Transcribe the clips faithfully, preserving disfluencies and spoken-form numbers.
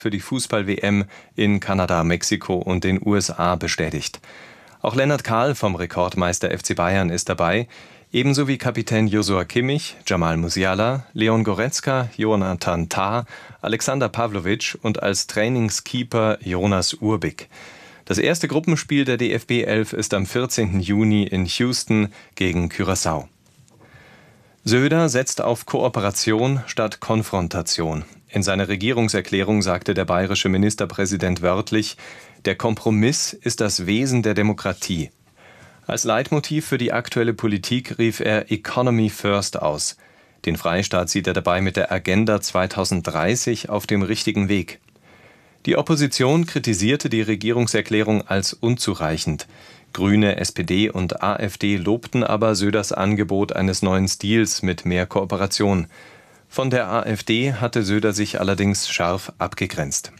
für die Fußball-W M in Kanada, Mexiko und den U S A bestätigt. Auch Lennart Kahl vom Rekordmeister F C Bayern ist dabei, ebenso wie Kapitän Josua Kimmich, Jamal Musiala, Leon Goretzka, Jonathan Tah, Alexander Pavlovic und als Trainingskeeper Jonas Urbik. Das erste Gruppenspiel der D F B elf ist am vierzehnten Juni in Houston gegen Curaçao. Söder setzt auf Kooperation statt Konfrontation. In seiner Regierungserklärung sagte der bayerische Ministerpräsident wörtlich, der Kompromiss ist das Wesen der Demokratie. Als Leitmotiv für die aktuelle Politik rief er Economy First aus. Den Freistaat sieht er dabei mit der Agenda zweitausenddreißig auf dem richtigen Weg. Die Opposition kritisierte die Regierungserklärung als unzureichend. Grüne, S P D und AfD lobten aber Söders Angebot eines neuen Stils mit mehr Kooperation. Von der AfD hatte Söder sich allerdings scharf abgegrenzt.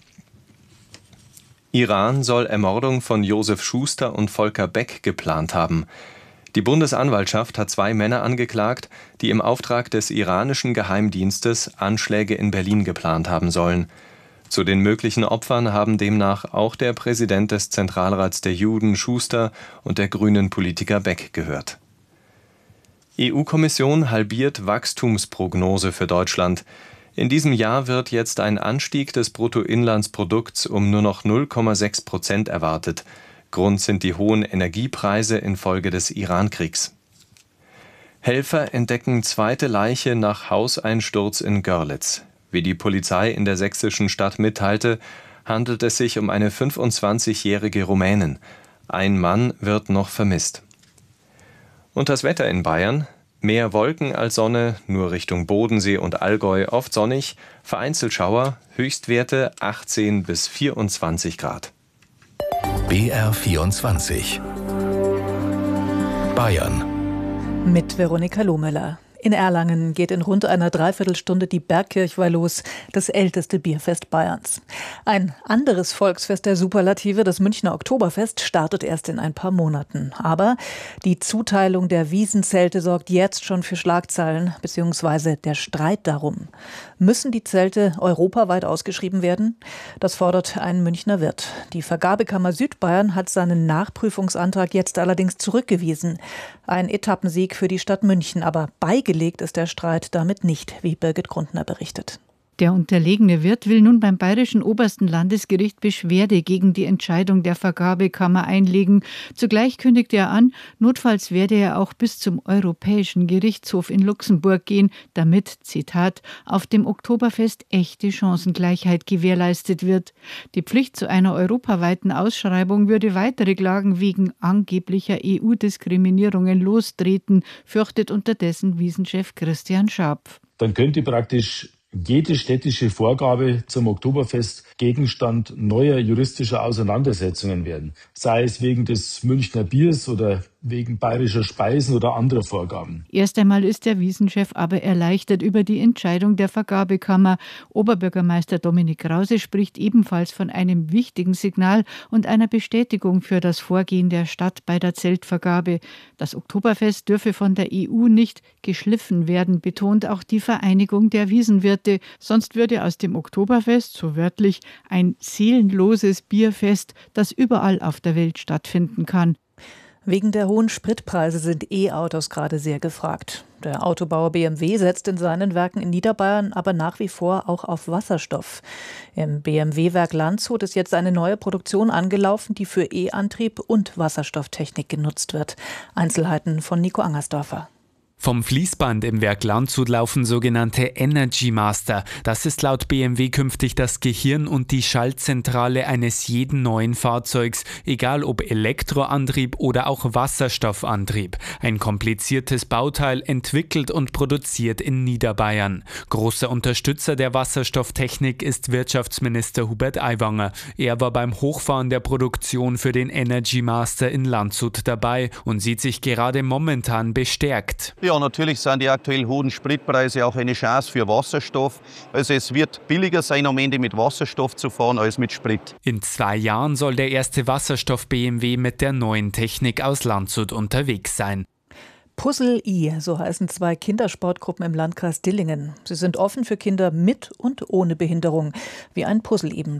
Iran soll Ermordung von Josef Schuster und Volker Beck geplant haben. Die Bundesanwaltschaft hat zwei Männer angeklagt, die im Auftrag des iranischen Geheimdienstes Anschläge in Berlin geplant haben sollen. Zu den möglichen Opfern haben demnach auch der Präsident des Zentralrats der Juden Schuster und der grünen Politiker Beck gehört. E U-Kommission halbiert Wachstumsprognose für Deutschland. In diesem Jahr wird jetzt ein Anstieg des Bruttoinlandsprodukts um nur noch null Komma sechs Prozent erwartet. Grund sind die hohen Energiepreise infolge des Irankriegs. Helfer entdecken zweite Leiche nach Hauseinsturz in Görlitz. Wie die Polizei in der sächsischen Stadt mitteilte, handelt es sich um eine fünfundzwanzigjährige Rumänin. Ein Mann wird noch vermisst. Und das Wetter in Bayern? Mehr Wolken als Sonne, nur Richtung Bodensee und Allgäu oft sonnig, vereinzelt Schauer, Höchstwerte achtzehn bis vierundzwanzig Grad. B R vierundzwanzig Bayern mit Veronika Lohmüller. In Erlangen geht in rund einer Dreiviertelstunde die Bergkirchweih los, das älteste Bierfest Bayerns. Ein anderes Volksfest der Superlative, das Münchner Oktoberfest, startet erst in ein paar Monaten. Aber die Zuteilung der Wiesenzelte sorgt jetzt schon für Schlagzeilen, beziehungsweise der Streit darum. Müssen die Zelte europaweit ausgeschrieben werden? Das fordert ein Münchner Wirt. Die Vergabekammer Südbayern hat seinen Nachprüfungsantrag jetzt allerdings zurückgewiesen. Ein Etappensieg für die Stadt München, aber beigelegt Gelegt ist der Streit damit nicht, wie Birgit Grundner berichtet. Der unterlegene Wirt will nun beim Bayerischen Obersten Landesgericht Beschwerde gegen die Entscheidung der Vergabekammer einlegen. Zugleich kündigte er an, notfalls werde er auch bis zum Europäischen Gerichtshof in Luxemburg gehen, damit, Zitat, auf dem Oktoberfest echte Chancengleichheit gewährleistet wird. Die Pflicht zu einer europaweiten Ausschreibung würde weitere Klagen wegen angeblicher E U-Diskriminierungen lostreten, fürchtet unterdessen Wiesenchef Christian Scharpf. Dann könnte praktisch jede städtische Vorgabe zum Oktoberfest Gegenstand neuer juristischer Auseinandersetzungen werden. Sei es wegen des Münchner Biers oder wegen bayerischer Speisen oder anderer Vorgaben. Erst einmal ist der Wiesenchef aber erleichtert über die Entscheidung der Vergabekammer. Oberbürgermeister Dominik Krause spricht ebenfalls von einem wichtigen Signal und einer Bestätigung für das Vorgehen der Stadt bei der Zeltvergabe. Das Oktoberfest dürfe von der E U nicht geschliffen werden, betont auch die Vereinigung der Wiesenwirte. Sonst würde aus dem Oktoberfest, so wörtlich, ein seelenloses Bierfest, das überall auf der Welt stattfinden kann. Wegen der hohen Spritpreise sind E-Autos gerade sehr gefragt. Der Autobauer B M W setzt in seinen Werken in Niederbayern aber nach wie vor auch auf Wasserstoff. Im B M W-Werk Landshut ist jetzt eine neue Produktion angelaufen, die für E-Antrieb und Wasserstofftechnik genutzt wird. Einzelheiten von Nico Angersdorfer. Vom Fließband im Werk Landshut laufen sogenannte Energy Master. Das ist laut B M W künftig das Gehirn und die Schaltzentrale eines jeden neuen Fahrzeugs, egal ob Elektroantrieb oder auch Wasserstoffantrieb. Ein kompliziertes Bauteil, entwickelt und produziert in Niederbayern. Großer Unterstützer der Wasserstofftechnik ist Wirtschaftsminister Hubert Aiwanger. Er war beim Hochfahren der Produktion für den Energy Master in Landshut dabei und sieht sich gerade momentan bestärkt. Ja, natürlich sind die aktuell hohen Spritpreise auch eine Chance für Wasserstoff. Also es wird billiger sein, am Ende mit Wasserstoff zu fahren als mit Sprit. In zwei Jahren soll der erste Wasserstoff-B M W mit der neuen Technik aus Landshut unterwegs sein. Puzzle I, so heißen zwei Kindersportgruppen im Landkreis Dillingen. Sie sind offen für Kinder mit und ohne Behinderung, wie ein Puzzle eben